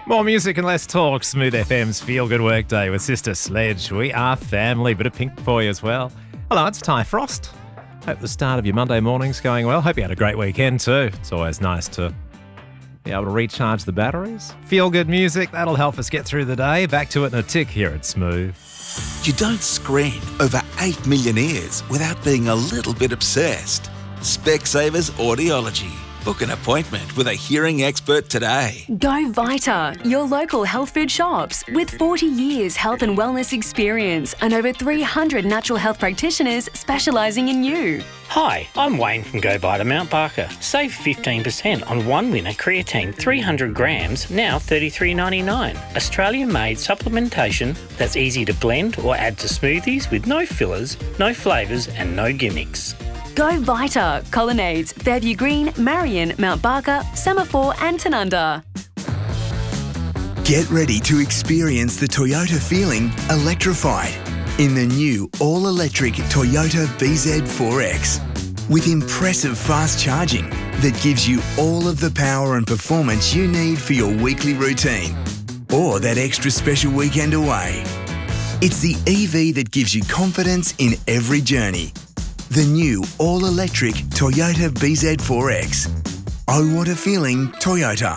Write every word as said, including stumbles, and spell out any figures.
More music and less talk. Smooth F M's Feel Good Workday with Sister Sledge. We are family. Bit of pink for you as well. Hello, it's Ty Frost. Hope the start of your Monday morning's going well. Hope you had a great weekend too. It's always nice to be able to recharge the batteries. Feel good music, that'll help us get through the day. Back to it in a tick here at Smooth. You don't screen over eight million ears without being a little bit obsessed. Specsavers Audiology. Book an appointment with a hearing expert today. Go Vita, your local health food shops. With forty years health and wellness experience and over three hundred natural health practitioners specialising in you. Hi, I'm Wayne from Go Vita Mount Barker. Save fifteen percent on one winner creatine three hundred grams, now thirty-three ninety-nine. Australian-made supplementation that's easy to blend or add to smoothies with no fillers, no flavours and no gimmicks. Go Vita, Colonnades, Fairview Green, Marion, Mount Barker, Semaphore and Tanunda. Get ready to experience the Toyota feeling electrified in the new all-electric Toyota B Z four X. With impressive fast charging that gives you all of the power and performance you need for your weekly routine or that extra special weekend away. It's the E V that gives you confidence in every journey. The new all-electric Toyota B Z four X. Oh, what a feeling, Toyota.